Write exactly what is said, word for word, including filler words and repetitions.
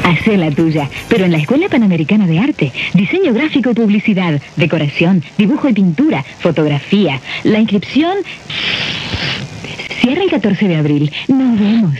Hacé la tuya, pero en la Escuela Panamericana de Arte. Diseño gráfico y publicidad, decoración, dibujo y pintura, fotografía. La inscripción cierra el catorce de abril. Nos vemos.